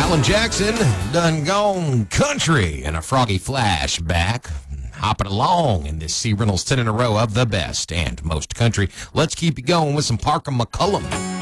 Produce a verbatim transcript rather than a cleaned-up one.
Alan Jackson done gone country in a froggy flashback. Hopping along in this C. Reynolds ten in a row of the best and most country. Let's keep it going with some Parker McCullum.